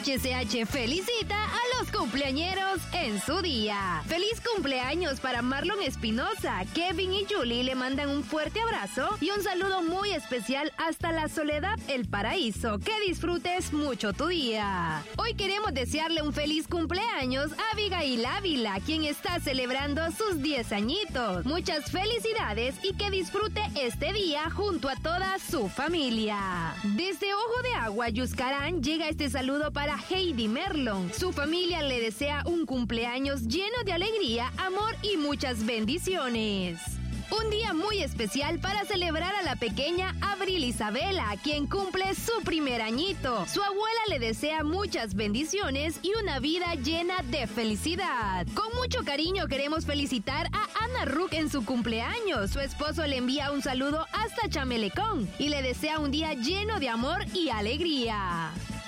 HCH felicita a los cumpleañeros en su día. ¡Feliz cumpleaños para Marlon Espinosa! Kevin y Julie le mandan un fuerte abrazo y un saludo muy especial hasta la Soledad, El Paraíso. Que disfrutes mucho tu día. Hoy queremos desearle un feliz cumpleaños a Abigail Ávila, quien está celebrando sus 10 añitos. Muchas felicidades y que disfrute este día junto a toda su familia. Desde Ojo de Agua, Yuscarán, llega este saludo para Heidi Merlon. Su familia le desea un cumpleaños lleno de alegría, amor y muchas bendiciones. Un día muy especial para celebrar a la pequeña Abril Isabela, quien cumple su primer añito. Su abuela le desea muchas bendiciones y una vida llena de felicidad. Con mucho cariño queremos felicitar a Ana Ruck en su cumpleaños. Su esposo le envía un saludo hasta Chamelecón y le desea un día lleno de amor y alegría.